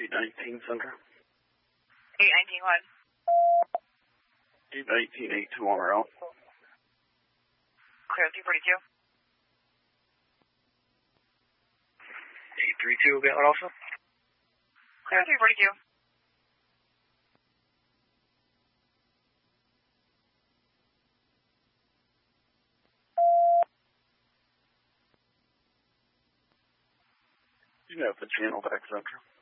819 Central. 819 what? 819 821 Clear 342. 832 will be out also. Clear 342. You have the channel back Central.